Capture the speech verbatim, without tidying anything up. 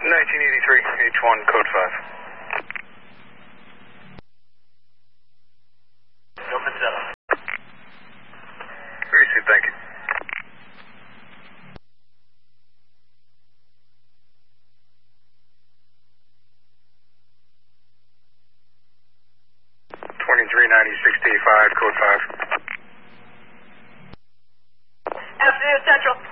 nineteen eighty-three, H one, code five. Open seven. Received, thank you. twenty-three ninety, sixty-five, code five. Afternoon Central.